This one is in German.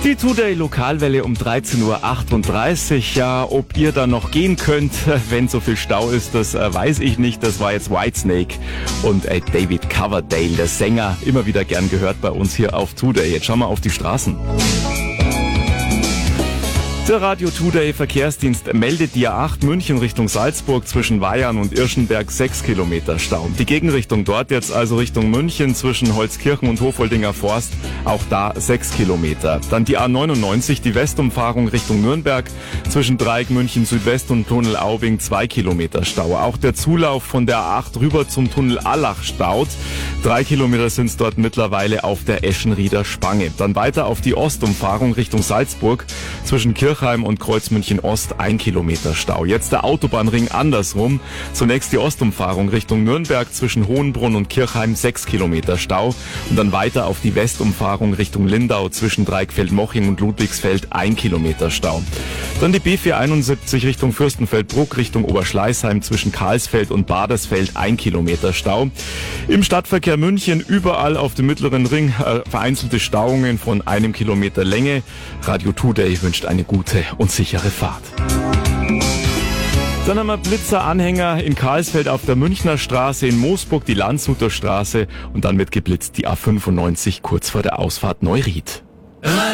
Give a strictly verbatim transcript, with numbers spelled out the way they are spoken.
Die Today Lokalwelle um dreizehn Uhr achtunddreißig. Ja, ob ihr da noch gehen könnt, wenn so viel Stau ist, das äh, weiß ich nicht. Das war jetzt Whitesnake und äh, David Coverdale, der Sänger, immer wieder gern gehört bei uns hier auf Today. Jetzt schauen wir auf die Straßen. Der Radio Today Verkehrsdienst meldet die A acht München Richtung Salzburg zwischen Weyarn und Irschenberg sechs Kilometer Stau. Die Gegenrichtung dort jetzt also Richtung München zwischen Holzkirchen und Hofoldinger Forst, auch da sechs Kilometer. Dann die A neunundneunzig, die Westumfahrung Richtung Nürnberg zwischen Dreieck München Südwest und Tunnel Aubing zwei Kilometer Stau. Auch der Zulauf von der A acht rüber zum Tunnel Allach staut. Drei Kilometer sind es dort mittlerweile auf der Eschenrieder Spange. Dann weiter auf die Ostumfahrung Richtung Salzburg zwischen Kirchheim und Kreuzmünchen Ost ein Kilometer Stau. Jetzt der Autobahnring andersrum. Zunächst die Ostumfahrung Richtung Nürnberg zwischen Hohenbrunn und Kirchheim sechs Kilometer Stau. Und dann weiter auf die Westumfahrung Richtung Lindau zwischen Dreieckfeld-Moching und Ludwigsfeld ein Kilometer Stau. Dann die B vierhunderteinundsiebzig Richtung Fürstenfeldbruck Richtung Oberschleißheim zwischen Karlsfeld und Badersfeld ein Kilometer Stau. Im Stadtverkehr München überall auf dem Mittleren Ring äh, vereinzelte Stauungen von einem Kilometer Länge. Radio Today wünscht eine gute und sichere Fahrt. Dann haben wir Blitzeranhänger in Karlsfeld auf der Münchner Straße, in Moosburg die Landshuter Straße und dann wird geblitzt die A fünfundneunzig kurz vor der Ausfahrt Neuried.